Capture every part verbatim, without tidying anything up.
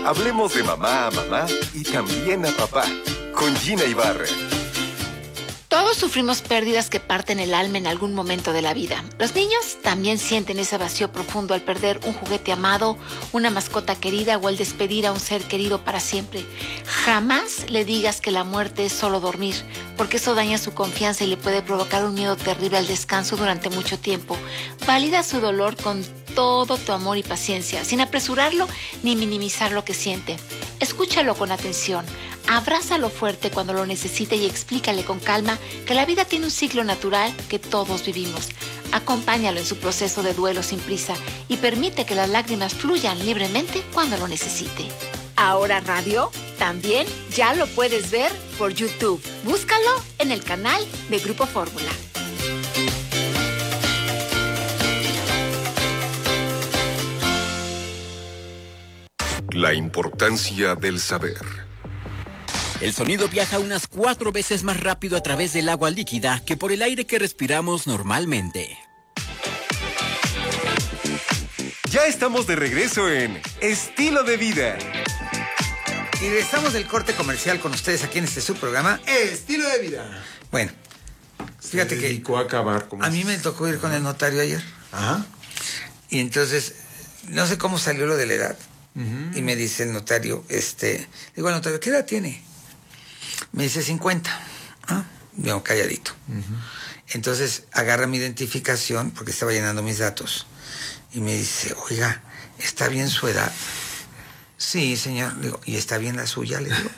Hablemos de mamá a mamá y también a papá, con Gina Ibarra. Todos sufrimos pérdidas que parten el alma en algún momento de la vida. Los niños también sienten ese vacío profundo al perder un juguete amado, una mascota querida o al despedir a un ser querido para siempre. Jamás le digas que la muerte es solo dormir, porque eso daña su confianza y le puede provocar un miedo terrible al descanso durante mucho tiempo. Valida su dolor con todo tu amor y paciencia, sin apresurarlo ni minimizar lo que siente. Escúchalo con atención. Abrázalo fuerte cuando lo necesite y explícale con calma que la vida tiene un ciclo natural que todos vivimos. Acompáñalo en su proceso de duelo sin prisa y permite que las lágrimas fluyan libremente cuando lo necesite. Ahora Radio también ya lo puedes ver por YouTube. Búscalo en el canal de Grupo Fórmula. La importancia del saber. El sonido viaja unas cuatro veces más rápido a través del agua líquida que por el aire que respiramos normalmente. Ya estamos de regreso en Estilo de Vida. Y regresamos del corte comercial con ustedes aquí en este subprograma Estilo de Vida. Bueno, fíjate que a acabar a mí me tocó ir con el notario ayer. Ajá. Y entonces, no sé cómo salió lo de la edad. Uh-huh. Y me dice el notario, este, digo al notario, ¿qué edad tiene? Me dice cincuenta. Ah, yo calladito. Uh-huh. Entonces agarra mi identificación porque estaba llenando mis datos y me dice, oiga, ¿está bien su edad? Sí, señor. Digo, ¿y está bien la suya? Le digo.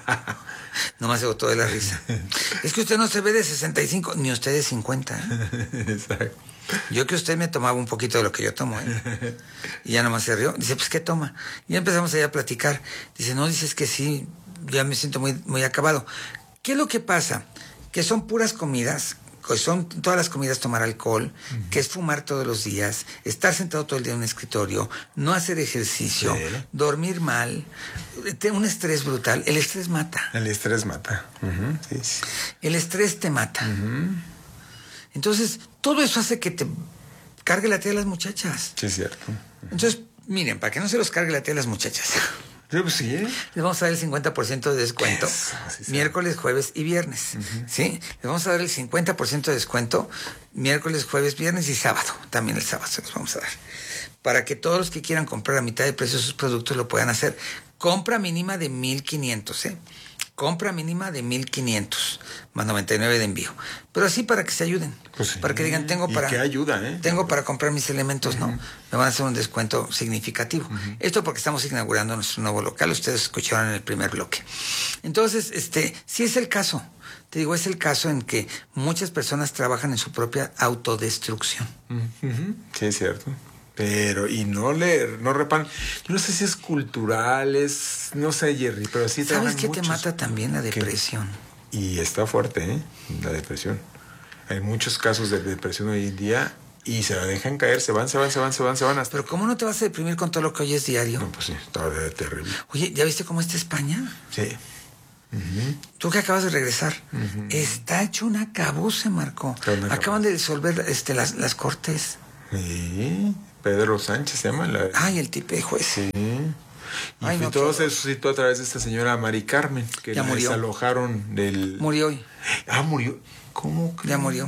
Nomás se botó de la risa. Es que usted no se ve de sesenta y cinco, ni usted de cincuenta. ¿eh? Exacto. Yo que usted me tomaba un poquito de lo que yo tomo, ¿eh? Y ya nomás se rió. Dice, pues, ¿qué toma? Y ya empezamos allá a platicar. Dice, no, dices que sí, ya me siento muy, muy acabado. ¿Qué es lo que pasa? Que son puras comidas, que son todas las comidas tomar alcohol, uh-huh. que es fumar todos los días, estar sentado todo el día en un escritorio, no hacer ejercicio, sí. dormir mal, un estrés brutal. El estrés mata. El estrés mata. Uh-huh. Sí, sí. El estrés te mata. Uh-huh. Entonces, todo eso hace que te cargue la tía a las muchachas. Sí, es cierto. Uh-huh. Entonces, miren, para que no se los cargue la tía a las muchachas, sí, pues sí, ¿eh? les vamos a dar el cincuenta por ciento de descuento miércoles, jueves y viernes. Uh-huh. ¿Sí? Les vamos a dar el cincuenta por ciento de descuento miércoles, jueves, viernes y sábado. También el sábado se los vamos a dar. Para que todos los que quieran comprar a mitad de precio sus productos lo puedan hacer. Compra mínima de mil quinientos, ¿eh? Compra mínima de mil quinientos, más noventa y nueve de envío. Pero así para que se ayuden. Pues sí. Para que digan, tengo para... ¿Y qué ayuda, eh? Tengo para comprar mis elementos, uh-huh. ¿no? Me van a hacer un descuento significativo. Uh-huh. Esto porque estamos inaugurando nuestro nuevo local. Ustedes escucharon en el primer bloque. Entonces, este, sí es el caso. Te digo, es el caso en que muchas personas trabajan en su propia autodestrucción. Uh-huh. Sí, es cierto. Pero, y no le, no reparan. Yo no sé si es cultural, es, no sé, Jerry, pero sí te ¿Sabes qué te mata también? La depresión. ¿Qué? Y está fuerte, ¿eh? La depresión. Hay muchos casos de depresión hoy en día y se la dejan caer, se van, se van, se van, se van, se van hasta... Pero ¿cómo no te vas a deprimir con todo lo que oyes diario? No, pues sí, está terrible. Oye, ¿ya viste cómo está España? Sí. Uh-huh. Tú que acabas de regresar, uh-huh. está hecho un acabose, Marco. Acaban de disolver este, las, las cortes. Sí. Pedro Sánchez se llama. La... Ay, el tipo de juez. Sí. Y Ay, no, todo qué... se suscitó a través de esta señora Mari Carmen, que ya la murió. desalojaron del... Murió hoy. Ah, murió. ¿Cómo crees? Ya murió.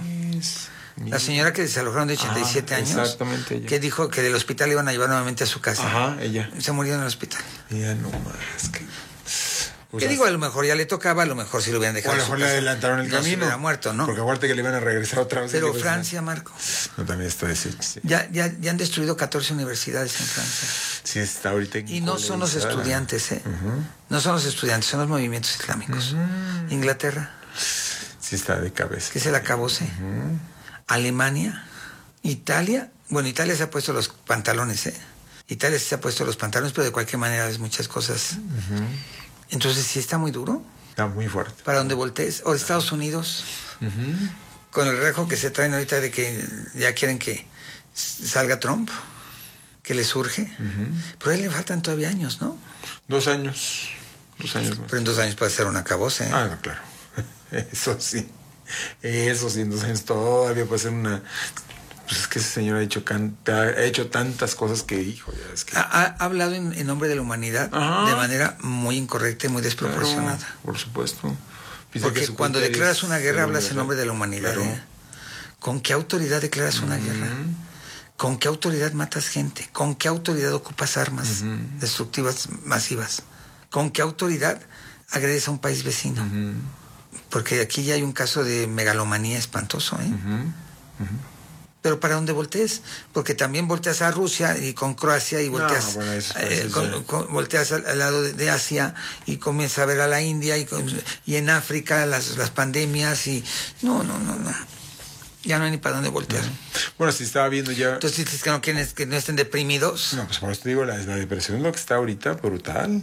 La señora que desalojaron de ochenta y siete ah, años. Exactamente. Ella. Que dijo que del hospital iban a llevar nuevamente a su casa. Ajá, ella. Se murió en el hospital. Ella no más. Que... Pues ¿Qué digo? A lo mejor ya le tocaba, a lo mejor si lo hubieran dejado. O a lo mejor le adelantaron el no camino. Se hubiera muerto, ¿no? Porque aguante que le iban a regresar otra vez. Pero Francia, Marco. No, también está deshecho. Sí. Ya, ya, ya han destruido catorce universidades en Francia. Sí, está ahorita. Y no son los estudiantes, ¿eh? Uh-huh. No son los estudiantes, son los movimientos islámicos. Uh-huh. Inglaterra. Sí, está de cabeza. Que se la acabose. Uh-huh. Alemania. Italia. Bueno, Italia se ha puesto los pantalones, ¿eh? Italia se ha puesto los pantalones, pero de cualquier manera es muchas cosas. Uh-huh. Entonces, sí está muy duro. Está muy fuerte. Para donde voltees. O Estados Unidos. Uh-huh. Con el rejo que se traen ahorita de que ya quieren que salga Trump. Que le surge. Uh-huh. Pero a él le faltan todavía años, ¿no? Dos años. Dos años más. Pero en dos años puede ser una acabose, ¿eh? Ah, no, claro. Eso sí. Eso sí, en dos años todavía puede ser una... Pues es que ese señor ha hecho, can, ha hecho tantas cosas que, hijo, ya es que... Ha, ha hablado en, en nombre de la humanidad. Ajá. De manera muy incorrecta y muy desproporcionada. Claro, por supuesto. Piensa Porque cuando declaras una guerra hablas en nombre de la humanidad. Claro. ¿eh? ¿Con qué autoridad declaras una uh-huh. guerra? ¿Con qué autoridad matas gente? ¿Con qué autoridad ocupas armas uh-huh. destructivas masivas? ¿Con qué autoridad agredes a un país vecino? Uh-huh. Porque aquí ya hay un caso de megalomanía espantoso, ¿eh? Uh-huh. Uh-huh. Pero para dónde voltees, porque también volteas a Rusia y con Croacia y volteas, no, bueno, eso, eh, eso, con, con, volteas al, al lado de, de Asia y comienzas a ver a la India y, con, y en África las, las pandemias y no, no, no, no. Ya no hay ni para dónde voltear. No. Bueno, si estaba viendo ya... Entonces dices que no quieren que no estén deprimidos. No, pues por eso te digo, la, la depresión es lo que está ahorita brutal.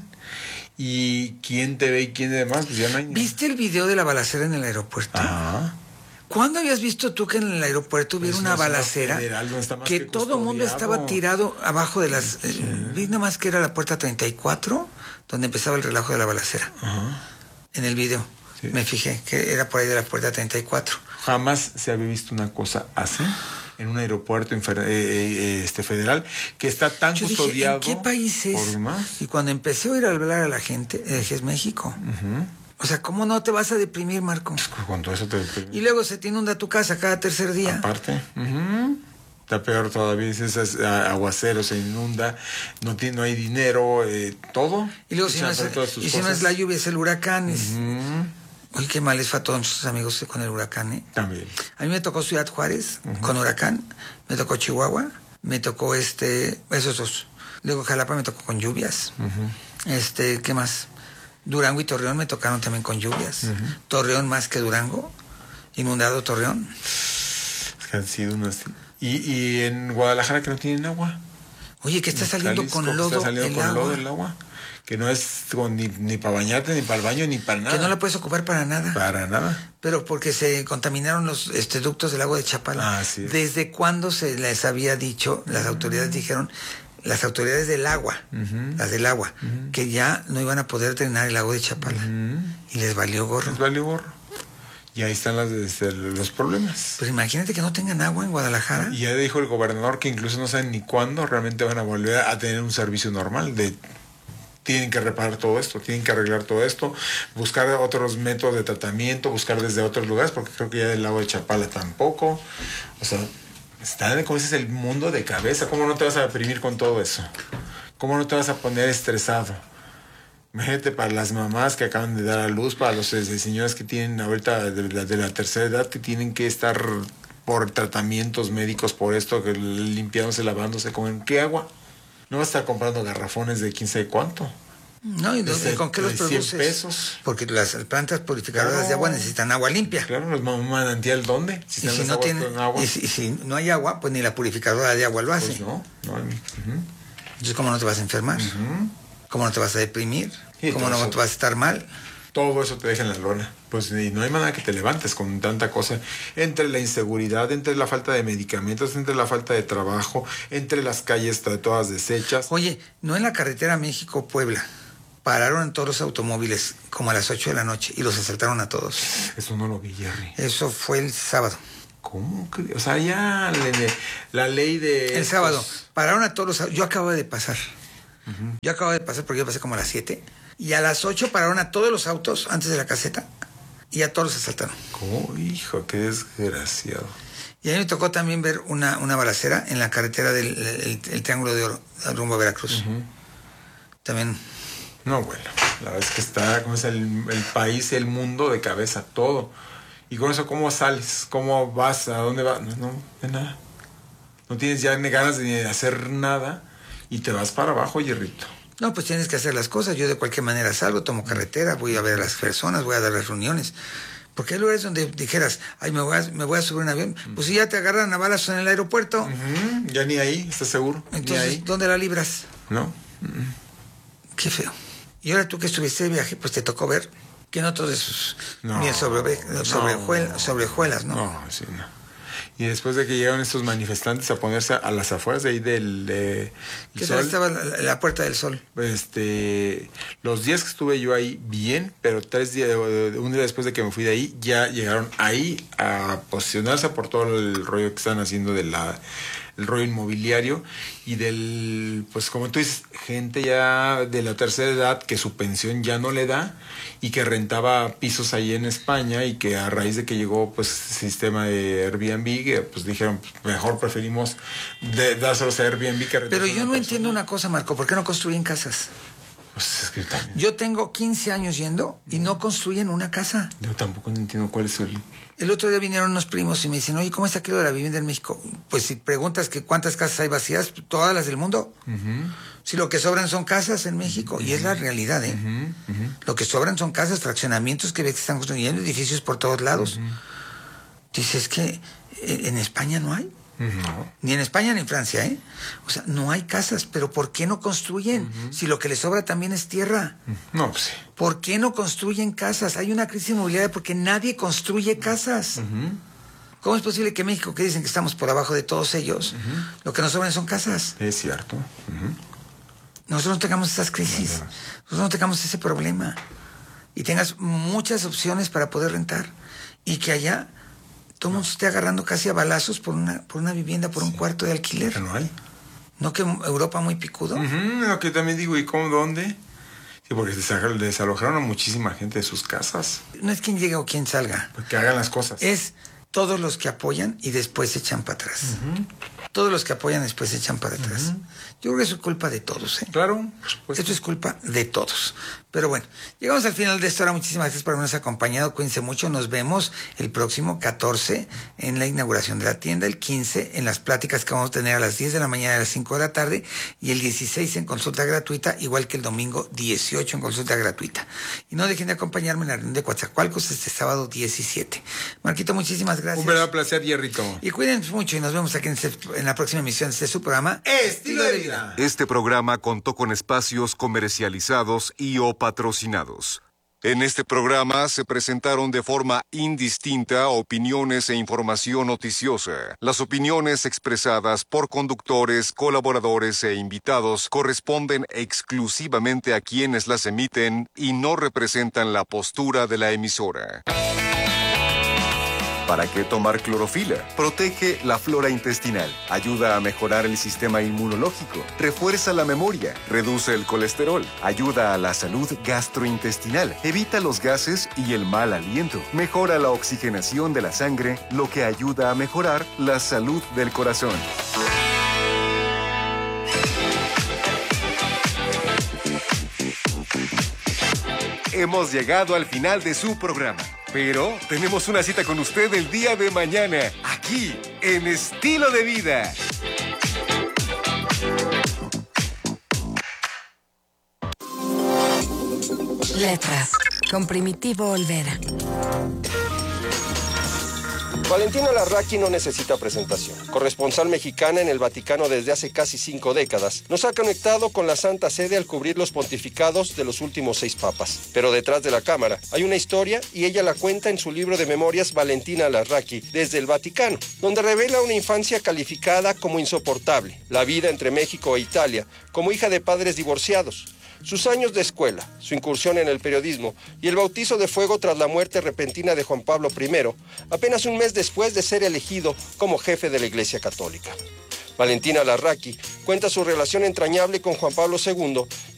Y quién te ve y quién demás, pues ya no hay... ¿Viste el video de la balacera en el aeropuerto? Ajá. ¿Cuándo habías visto tú que en el aeropuerto hubiera pues una no balacera federal, no que, que todo el mundo estaba tirado abajo de las... Sí. Eh, vi nada más que era la puerta treinta y cuatro, donde empezaba el relajo de la balacera. Ajá. En el video. Sí. Me fijé que era por ahí de la puerta treinta y cuatro. Jamás se había visto una cosa así en un aeropuerto en, eh, eh, este, federal que está tan Yo custodiado. Dije, ¿en qué país es? Por más. Y cuando empecé a ir a hablar a la gente, dije, es México. Uh-huh. O sea, ¿cómo no te vas a deprimir, Marco? Pues con todo eso te deprimes. Y luego se te inunda tu casa cada tercer día. Aparte. Uh-huh. Está peor todavía, es aguacero, se inunda, no, tiene, no hay dinero, eh, todo. Y luego si no, es, y si no es la lluvia, es el huracán. Es... Uh-huh. Uy, qué mal les fue a todos nuestros amigos con el huracán, ¿eh? También. A mí me tocó Ciudad Juárez uh-huh. con huracán, me tocó Chihuahua, me tocó este, esos dos. Luego Jalapa me tocó con lluvias. Uh-huh. Este, ¿qué más? Durango y Torreón me tocaron también con lluvias. Uh-huh. Torreón más que Durango. Inundado Torreón. Es que han sido unas... Y, y en Guadalajara que no tienen agua. Oye, que está saliendo Jalisco, con lodo está saliendo el con agua. lodo el agua. Que no es con, ni, ni para bañarte, ni para el baño, ni para nada. Que no la puedes ocupar para nada. Para nada. Pero porque se contaminaron los este, ductos del agua de Chapala. Ah, sí. ¿Desde cuándo se les había dicho? Las uh-huh. autoridades dijeron... Las autoridades del agua, uh-huh. las del agua, uh-huh. que ya no iban a poder drenar el lago de Chapala. Uh-huh. Y les valió gorro. Les valió gorro. Y ahí están las, este, los problemas. Pero imagínate que no tengan agua en Guadalajara. Y ya dijo el gobernador que incluso no saben ni cuándo realmente van a volver a tener un servicio normal. De tienen que reparar todo esto, tienen que arreglar todo esto, buscar otros métodos de tratamiento, buscar desde otros lugares, porque creo que ya del lago de Chapala tampoco. O sea... Está, como dices, el mundo de cabeza. ¿Cómo no te vas a deprimir con todo eso? ¿Cómo no te vas a poner estresado? Imagínate para las mamás que acaban de dar a luz, para los eh, señores que tienen ahorita de la, de la tercera edad, que tienen que estar por tratamientos médicos por esto, que limpiándose, lavándose, ¿con qué agua? No vas a estar comprando garrafones de quién sabe cuánto. No, ¿y Desde, con qué los produces? cien pesos. Porque las plantas purificadoras claro. de agua necesitan agua limpia. Claro, los manantial, ¿dónde? Si, y si, no tiene, agua. Y, si, y si no hay agua, pues ni la purificadora de agua lo hace. Pues no, no hay. Uh-huh. Entonces, ¿cómo no te vas a enfermar? Uh-huh. ¿Cómo no te vas a deprimir? ¿Cómo no eso, te vas a estar mal? Todo eso te deja en la lona. Pues y no hay manera que te levantes con tanta cosa. Entre la inseguridad, entre la falta de medicamentos, entre la falta de trabajo, entre las calles todas deshechas. Oye, no en la carretera México-Puebla. Pararon en todos los automóviles como a las ocho de la noche y los asaltaron a todos. Eso no lo vi, Jerry. Eso fue el sábado. ¿Cómo? O sea, ya le, le, la ley de... El estos... sábado. Pararon a todos los... Yo acabo de pasar. Uh-huh. Yo acabo de pasar porque yo pasé como a las siete. Y a las ocho pararon a todos los autos antes de la caseta y a todos los asaltaron. ¿Cómo? Hijo, qué desgraciado. Y a mí me tocó también ver una, una balacera en la carretera del el, el Triángulo de Oro, rumbo a Veracruz. Uh-huh. También... No, bueno, la verdad es que está, como es el, el país, el mundo de cabeza, todo. Y con eso, ¿cómo sales? ¿Cómo vas? ¿A dónde vas? No, no, de nada. No tienes ya ni ganas de hacer nada y te vas para abajo, hierrito. No, pues tienes que hacer las cosas. Yo de cualquier manera salgo, tomo carretera, voy a ver a las personas, voy a dar las reuniones. Porque hay lugares donde dijeras, ay, me voy a, me voy a subir un avión. Uh-huh. Pues si ya te agarran a balas en el aeropuerto. Uh-huh. Ya ni ahí, ¿estás seguro? Entonces, ni ahí. ¿dónde la libras? No. Uh-uh. Qué feo. Y ahora tú que estuviste de viaje, pues te tocó ver que no todos esos... No, ni sobre, sobre, no, juel, sobre juelas, ¿no? No, sí, no. Y después de que llegaron estos manifestantes a ponerse a las afueras de ahí del de, ¿Qué tal estaba la, la Puerta del Sol? Este, los días que estuve yo ahí, bien, pero tres días, un día después de que me fui de ahí, ya llegaron ahí a posicionarse por todo el rollo que están haciendo de la... el rollo inmobiliario y del, pues como tú dices, gente ya de la tercera edad que su pensión ya no le da y que rentaba pisos ahí en España y que a raíz de que llegó pues el sistema de Airbnb, que, pues dijeron, mejor preferimos de, dárselos a Airbnb que rentar. Pero yo no persona. entiendo una cosa, Marco, ¿por qué no construyen casas? Pues es que también. Yo tengo quince años yendo y no construyen una casa. Yo tampoco entiendo cuál es el... El otro día vinieron unos primos y me dicen, oye, ¿cómo está aquello de la vivienda en México? Pues si preguntas que cuántas casas hay vacías, todas las del mundo. Uh-huh. Si lo que sobran son casas en México, uh-huh. y es la realidad, ¿eh? Uh-huh. Uh-huh. Lo que sobran son casas, fraccionamientos que ves que están construyendo, edificios por todos lados. Uh-huh. Dices que en España no hay. No. Ni en España ni en Francia, ¿eh? O sea, no hay casas, pero ¿por qué no construyen? Uh-huh. Si lo que les sobra también es tierra. No, pues sí. ¿Por qué no construyen casas? Hay una crisis inmobiliaria porque nadie construye casas. Uh-huh. ¿Cómo es posible que México, que dicen que estamos por abajo de todos ellos, uh-huh. lo que nos sobran son casas? Es cierto. Uh-huh. Nosotros no tengamos estas crisis, no, no. nosotros no tengamos ese problema. Y tengas muchas opciones para poder rentar. Y que allá... todo el mundo se esté agarrando casi a balazos por una, por una vivienda, por un sí. cuarto de alquiler. No hay. ¿No que Europa muy picudo? Uh-huh, lo que también digo, ¿y cómo, dónde? Sí, porque desalojaron a muchísima gente de sus casas. No es quien llega o quien salga. Pues que hagan las cosas. Es todos los que apoyan y después se echan para atrás. Uh-huh. Todos los que apoyan después se echan para atrás. Uh-huh. Yo creo que eso es culpa de todos, ¿eh? Claro, por supuesto. Esto es culpa de todos. Pero bueno, llegamos al final de esta hora. Muchísimas gracias por habernos acompañado. Cuídense mucho. Nos vemos el próximo catorce en la inauguración de la tienda, el quince en las pláticas que vamos a tener a las diez de la mañana y a las cinco de la tarde, y el dieciséis en consulta gratuita, igual que el domingo dieciocho en consulta gratuita. Y no dejen de acompañarme en la reunión de Coatzacoalcos este sábado diecisiete. Marquito, muchísimas gracias. Un verdadero placer, Hierrito. Y cuídense mucho y nos vemos aquí en, este, en la próxima emisión de este su programa Estilo de Vida. Este programa contó con espacios comercializados y o patrocinados. En este programa se presentaron de forma indistinta opiniones e información noticiosa. Las opiniones expresadas por conductores, colaboradores e invitados corresponden exclusivamente a quienes las emiten y no representan la postura de la emisora. ¿Para qué tomar clorofila? Protege la flora intestinal, ayuda a mejorar el sistema inmunológico, refuerza la memoria, reduce el colesterol, ayuda a la salud gastrointestinal, evita los gases y el mal aliento, mejora la oxigenación de la sangre, lo que ayuda a mejorar la salud del corazón. Hemos llegado al final de su programa, pero tenemos una cita con usted el día de mañana, aquí, en Estilo de Vida. Letras, con Primitivo Olvera. Valentina Larraqui no necesita presentación. Corresponsal mexicana en el Vaticano desde hace casi cinco décadas, nos ha conectado con la Santa Sede al cubrir los pontificados de los últimos seis papas. Pero detrás de la cámara hay una historia y ella la cuenta en su libro de memorias Valentina Larraqui desde el Vaticano, donde revela una infancia calificada como insoportable, la vida entre México e Italia, como hija de padres divorciados, sus años de escuela, su incursión en el periodismo y el bautizo de fuego tras la muerte repentina de Juan Pablo primero, apenas un mes después de ser elegido como jefe de la Iglesia Católica. Valentina Larraqui cuenta su relación entrañable con Juan Pablo segundo